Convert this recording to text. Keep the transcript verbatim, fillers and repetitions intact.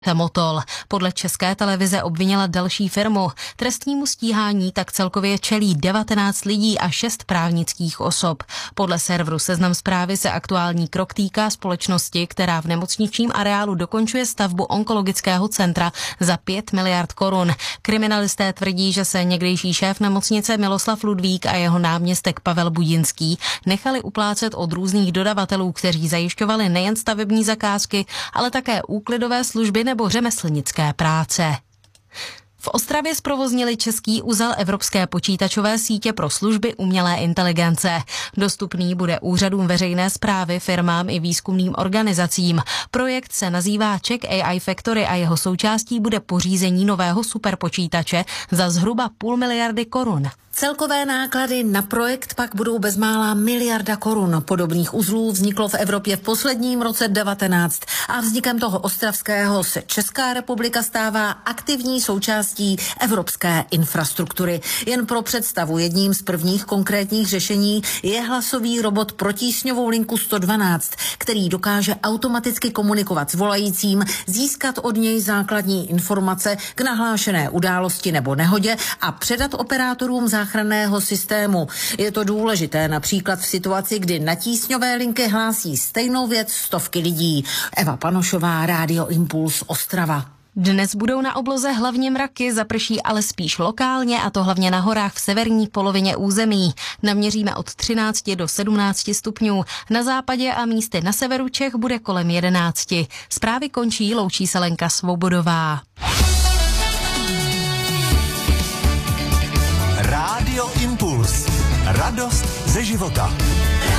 Chemotol podle České televize obvinila další firmu. Trestnímu stíhání tak celkově čelí devatenáct lidí a šest právnických osob. Podle serveru Seznam Zprávy se aktuální krok týká společnosti, která v nemocničním areálu dokončuje stavbu onkologického centra za pět miliard korun. Kriminalisté tvrdí, že se někdejší šéf nemocnice Miloslav Ludvík a jeho náměstek Pavel Budinský nechali uplácet od různých dodavatelů, kteří zajišťovali nejen stavební zakázky, ale také úklidové služby nebo řemeslnické práce. V Ostravě zprovoznili český uzel Evropské počítačové sítě pro služby umělé inteligence. Dostupný bude úřadům veřejné správy, firmám i výzkumným organizacím. Projekt se nazývá Czech A I Factory a jeho součástí bude pořízení nového superpočítače za zhruba půl miliardy korun. Celkové náklady na projekt pak budou bezmála miliarda korun. Podobných uzlů vzniklo v Evropě v posledním roce devatenáct a vznikem toho ostravského se Česká republika stává aktivní součástí evropské infrastruktury. Jen pro představu, jedním z prvních konkrétních řešení je hlasový robot pro tísňovou linku sto dvanáct, který dokáže automaticky komunikovat s volajícím, získat od něj základní informace k nahlášené události nebo nehodě a předat operátorům záchranného systému. Je to důležité například v situaci, kdy na tísňové linky hlásí stejnou věc stovky lidí. Eva Panošová, Rádio Impuls, Ostrava. Dnes budou na obloze hlavně mraky, zaprší ale spíš lokálně, a to hlavně na horách v severní polovině území. Naměříme od třinácti do sedmnácti stupňů. Na západě a místy na severu Čech bude kolem jedenácti. Zprávy končí, loučí se Lenka Svobodová. Rádio Impuls. Radost ze života.